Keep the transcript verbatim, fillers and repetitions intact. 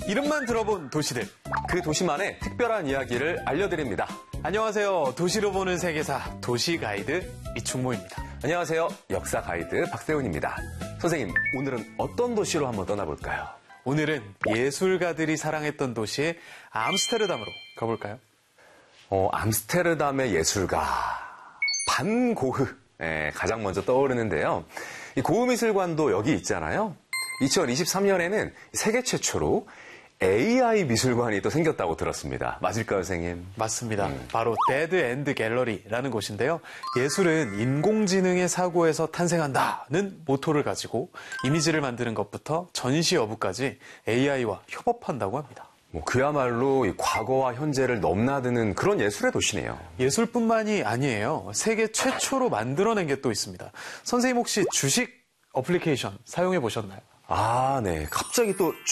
이름만 들어본 도시들. 그 도시만의 특별한 이야기를 알려드립니다. 안녕하세요. 도시로 보는 세계사 도시 가이드 이충모입니다. 안녕하세요. 역사 가이드 박세훈입니다. 선생님, 오늘은 어떤 도시로 한번 떠나볼까요? 오늘은 예술가들이 사랑했던 도시의 암스테르담으로 가볼까요? 어, 암스테르담의 예술가 반 고흐. 네, 가장 먼저 떠오르는데요. 이 고흐 미술관도 여기 있잖아요. 이천이십삼 년에는 세계 최초로 에이아이 미술관이 또 생겼다고 들었습니다. 맞을까요, 선생님? 맞습니다. 음. 바로 데드 앤드 갤러리라는 곳인데요. 예술은 인공지능의 사고에서 탄생한다는 모토를 가지고 이미지를 만드는 것부터 전시 여부까지 에이아이와 협업한다고 합니다. 뭐 그야말로 이 과거와 현재를 넘나드는 그런 예술의 도시네요. 예술뿐만이 아니에요. 세계 최초로 만들어낸 게 또 있습니다. 선생님 혹시 주식 어플리케이션 사용해 보셨나요? 아, 네. 갑자기 또